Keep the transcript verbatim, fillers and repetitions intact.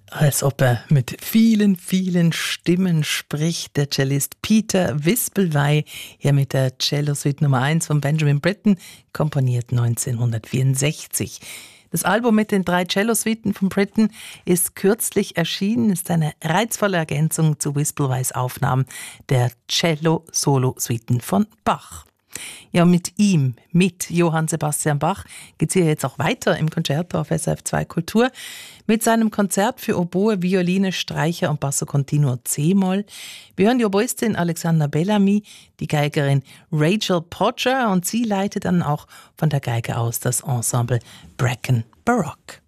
Als ob er mit vielen, vielen Stimmen spricht, der Cellist Peter Wispelwey, hier mit der Cello-Suite Nummer eins von Benjamin Britten, komponiert neunzehnhundertvierundsechzig. Das Album mit den drei Cello-Suiten von Britten ist kürzlich erschienen, ist eine reizvolle Ergänzung zu Wispelweys Aufnahmen der Cello-Solo-Suiten von Bach. Ja, mit ihm, mit Johann Sebastian Bach, geht es hier jetzt auch weiter im Concerto auf S R F zwei Kultur mit seinem Konzert für Oboe, Violine, Streicher und Basso Continuo C-Moll. Wir hören die Oboistin Alexandra Bellamy, die Geigerin Rachel Podger und sie leitet dann auch von der Geige aus das Ensemble Bracken Baroque.